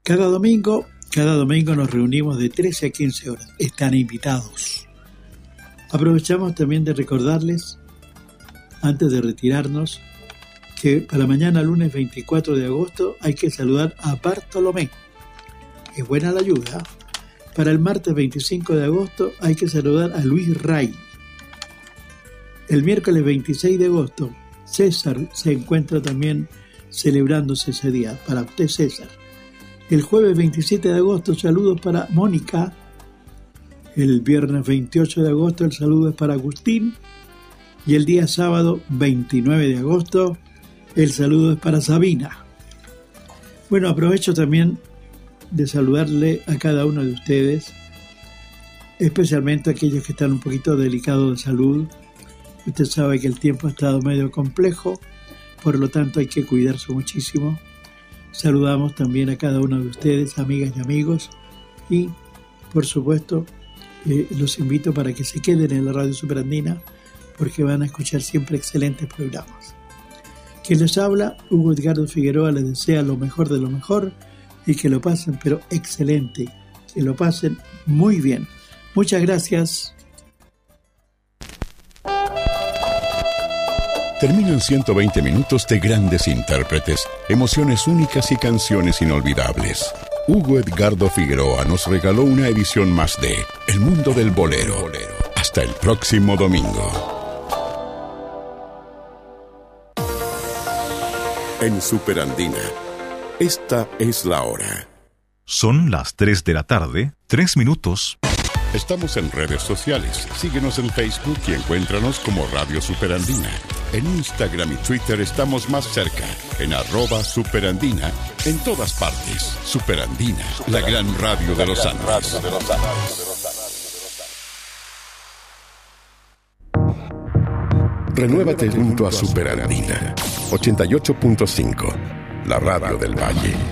Cada domingo nos reunimos de 13 a 15 horas. Están invitados. Aprovechamos también de recordarles, antes de retirarnos, que para mañana, lunes 24 de agosto, hay que saludar a Bartolomé. Es buena la ayuda. Para el martes 25 de agosto hay que saludar a Luis Ray. El miércoles 26 de agosto, César se encuentra también celebrándose ese día. Para usted, César. El jueves 27 de agosto, saludos para Mónica. El viernes 28 de agosto, el saludo es para Agustín. Y el día sábado 29 de agosto, el saludo es para Sabina. Bueno, aprovecho también de saludarle a cada uno de ustedes, especialmente a aquellos que están un poquito delicados de salud. Usted sabe que el tiempo ha estado medio complejo, por lo tanto hay que cuidarse muchísimo. Saludamos también a cada uno de ustedes, amigas y amigos, y por supuesto los invito para que se queden en la Radio Superandina, porque van a escuchar siempre excelentes programas. Quien les habla, Hugo Edgardo Figueroa, les desea lo mejor de lo mejor y que lo pasen, pero excelente, que lo pasen muy bien. Muchas gracias. Terminan 120 minutos de grandes intérpretes, emociones únicas y canciones inolvidables. Hugo Edgardo Figueroa nos regaló una edición más de El Mundo del Bolero. Hasta el próximo domingo. En Superandina, esta es la hora. Son las 3 de la tarde, 3 minutos. Estamos en redes sociales. Síguenos en Facebook y encuéntranos como Radio Superandina. En Instagram y Twitter estamos más cerca, en @Superandina. En todas partes, Superandina, la gran radio de los Andes. Renuévate junto a Superandina. 88.5, la radio del Valle.